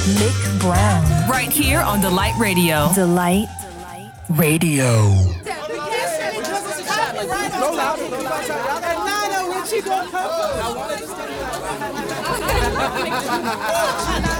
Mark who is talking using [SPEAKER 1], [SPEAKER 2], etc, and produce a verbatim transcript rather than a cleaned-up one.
[SPEAKER 1] Mick Brown.
[SPEAKER 2] Right here on Delight Radio.
[SPEAKER 1] Delight
[SPEAKER 3] Radio.
[SPEAKER 4] Roll out. And Nana, when she gonna come?